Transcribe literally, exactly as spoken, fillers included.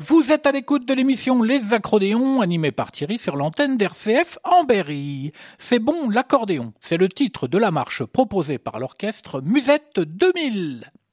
Vous êtes à l'écoute de l'émission Les Accordéons, animée par Thierry sur l'antenne d'R C F en Berry. C'est bon l'accordéon, c'est le titre de la marche proposée par l'orchestre Musette deux mille.